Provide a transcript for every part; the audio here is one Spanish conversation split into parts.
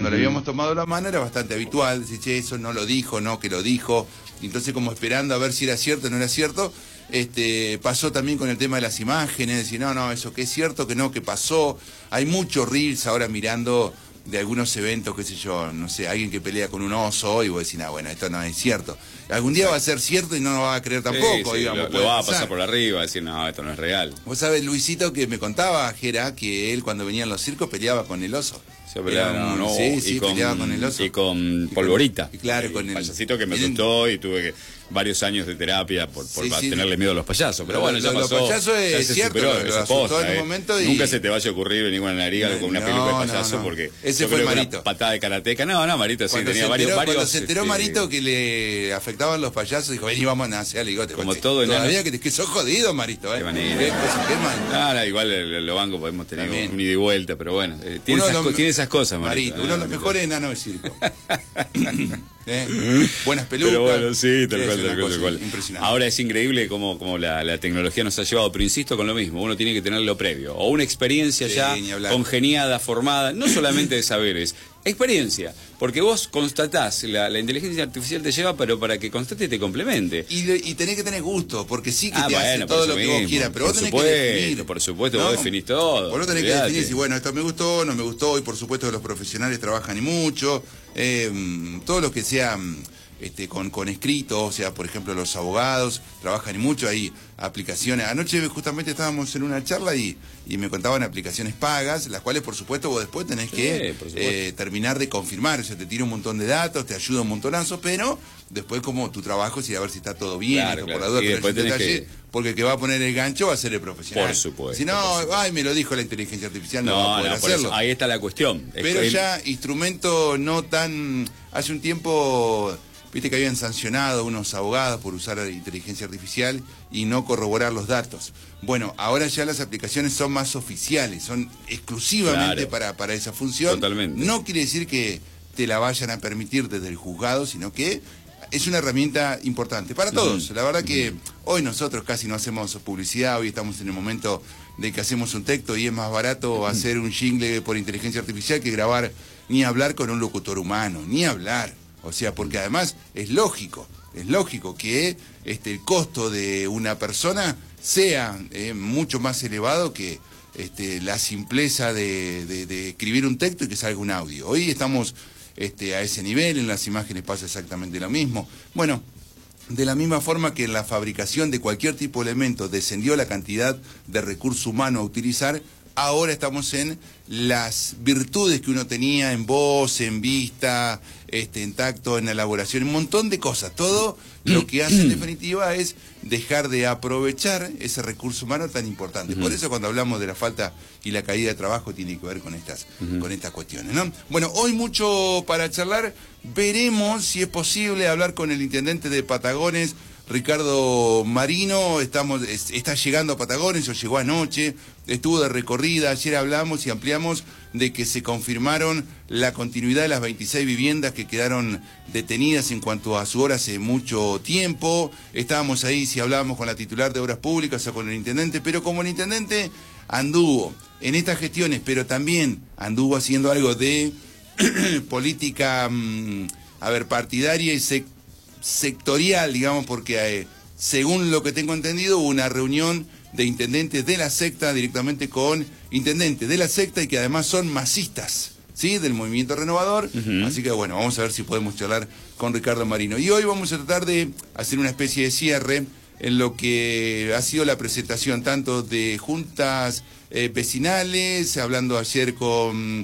cuando le habíamos tomado la mano era bastante habitual, decir, che, eso no lo dijo, no, que lo dijo. Entonces como esperando a ver si era cierto o no era cierto. Pasó también con el tema de las imágenes, decir, no, eso que es cierto, que no, que pasó. Hay muchos reels ahora mirando de algunos eventos, qué sé yo, no sé, alguien que pelea con un oso y vos decís, bueno, esto no es cierto. Algún día va a ser cierto y no lo va a creer tampoco, sí, digamos. Lo va a pasar por arriba, decir, no, esto no es real. Vos sabés, Luisito, que me contaba, Jera, que él cuando venía en los circos peleaba con el oso. Se peleaba, sí, peleaba con el oso. Y con Polvorita. Y claro, con el el payasito que me asustó y tuve varios años de terapia por tenerle miedo a los payasos. Pero bueno, ya pasó. Los payasos es cierto, lo asustó en un momento y... Nunca se te vaya a ocurrir venir con una nariga con una peluca de payaso porque... Ese fue Marito. Patada de karateca. No, Marito sí tenía varios... Cuando se enteró Marito que le afectaban los payasos, dijo, vení, vamos a hacer ligote. Como todo en todavía que sos jodido, Marito, Qué manera. Igual lo banco, podemos tener un ida y vuelta, pero bueno, tiene esas cosas, Marito. Uno de los mejores enanos de circo. Buenas pelucas. Pero bueno, sí, tal cual. Impresionante. Ahora es increíble cómo la tecnología nos ha llevado, pero insisto con lo mismo, uno tiene que tener lo previo, o una experiencia ya congeniada, formada, no solamente de saberes, experiencia, porque vos constatás, la inteligencia artificial te lleva, pero para que constate y te complemente. Y tenés que tener gusto, porque sí que te hace todo lo que vos quieras, pero vos tenés que definir. Por supuesto, vos definís todo. Vos lo tenés que definir, si bueno, esto me gustó, no me gustó, y por supuesto que los profesionales trabajan y mucho, todos los que sean... con escrito, o sea, por ejemplo, los abogados trabajan y mucho, hay aplicaciones. Anoche justamente estábamos en una charla y me contaban aplicaciones pagas, las cuales, por supuesto, vos después tenés que terminar de confirmar, o sea, te tira un montón de datos, te ayuda un montonazo, pero después como tu trabajo es ir a ver si está todo bien, por la duda, y después tenés porque el que va a poner el gancho va a ser el profesional. Por supuesto. Si no, me lo dijo la inteligencia artificial, no va a poder hacerlo. Ahí está la cuestión. Pero ya instrumento no tan... Hace un tiempo... Viste que habían sancionado unos abogados por usar inteligencia artificial y no corroborar los datos. Bueno, ahora ya las aplicaciones son más oficiales, son exclusivamente para esa función. Totalmente. No quiere decir que te la vayan a permitir desde el juzgado, sino que es una herramienta importante para todos. La verdad que hoy nosotros casi no hacemos publicidad, hoy estamos en el momento de que hacemos un texto y es más barato hacer un jingle por inteligencia artificial que grabar ni hablar con un locutor humano, ni hablar. O sea, porque además es lógico que el costo de una persona sea mucho más elevado que la simpleza de escribir un texto y que salga un audio. Hoy estamos a ese nivel, en las imágenes pasa exactamente lo mismo. Bueno, de la misma forma que en la fabricación de cualquier tipo de elemento descendió la cantidad de recurso humano a utilizar, ahora estamos en las virtudes que uno tenía en voz, en vista, en tacto, en la elaboración, un montón de cosas. Todo lo que hace en definitiva es dejar de aprovechar ese recurso humano tan importante. Por eso cuando hablamos de la falta y la caída de trabajo tiene que ver con estas cuestiones, ¿no? Bueno, hoy mucho para charlar. Veremos si es posible hablar con el intendente de Patagones, Ricardo Marino. Está llegando a Patagones, o llegó anoche, estuvo de recorrida. Ayer hablamos y ampliamos de que se confirmaron la continuidad de las 26 viviendas que quedaron detenidas en cuanto a su hora hace mucho tiempo. Estábamos ahí, si hablábamos con la titular de Obras Públicas o con el intendente, pero como el intendente anduvo en estas gestiones, pero también anduvo haciendo algo de política, partidaria y sectorial, digamos, porque según lo que tengo entendido, hubo una reunión de intendentes de la secta directamente con intendentes de la secta y que además son masistas, ¿sí? Del Movimiento Renovador. Así que bueno, vamos a ver si podemos charlar con Ricardo Marino. Y hoy vamos a tratar de hacer una especie de cierre en lo que ha sido la presentación tanto de juntas vecinales, hablando ayer con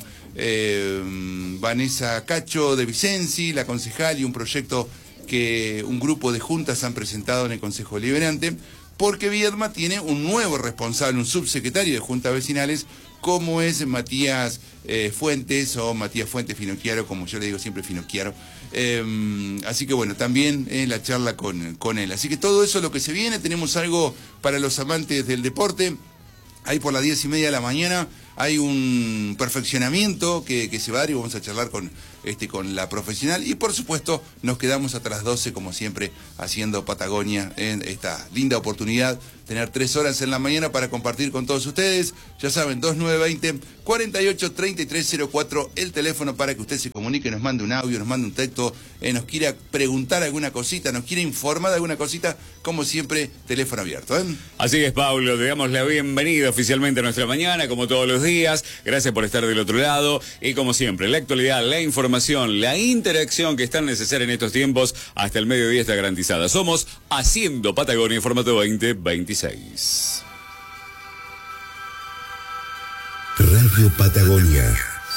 Vanessa Cacho de Vicenzi, la concejal, y un proyecto que un grupo de juntas han presentado en el Consejo Deliberante, porque Viedma tiene un nuevo responsable, un subsecretario de juntas vecinales, como es Matías Fuentes, o Matías Fuentes Finocchiaro, como yo le digo siempre, Finocchiaro. Así que bueno, también la charla con él. Así que todo eso es lo que se viene. Tenemos algo para los amantes del deporte. Ahí por las 10:30 de la mañana hay un perfeccionamiento que se va a dar y vamos a charlar con la profesional. Y por supuesto, nos quedamos hasta las 12, como siempre, haciendo Patagonia en esta linda oportunidad. Tener 3 horas en la mañana para compartir con todos ustedes. Ya saben, 2920-483304, el teléfono para que usted se comunique, nos mande un audio, nos mande un texto, nos quiera preguntar alguna cosita, nos quiera informar de alguna cosita, como siempre, teléfono abierto. Así es, Pablo, te damos la bienvenida oficialmente a nuestra mañana, como todos los días. Gracias por estar del otro lado. Y como siempre, la actualidad, la información, la interacción que es tan necesaria en estos tiempos, hasta el mediodía está garantizada. Somos Haciendo Patagonia en formato 2026. Radio Patagonia.